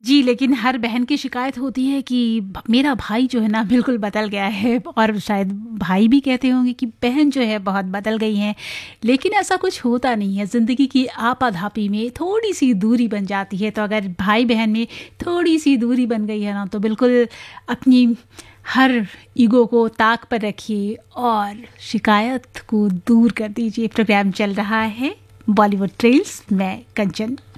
जी, लेकिन हर बहन की शिकायत होती है कि मेरा भाई जो है ना बिल्कुल बदल गया है, और शायद भाई भी कहते होंगे कि बहन जो है बहुत बदल गई हैं। लेकिन ऐसा कुछ होता नहीं है, ज़िंदगी की आपाधापी में थोड़ी सी दूरी बन जाती है। तो अगर भाई बहन में थोड़ी सी दूरी बन गई है ना, तो बिल्कुल अपनी हर ईगो को ताक पर रखिए और शिकायत को दूर कर दीजिए। प्रोग्राम चल रहा है बॉलीवुड ट्रेल्स, मैं कंचन।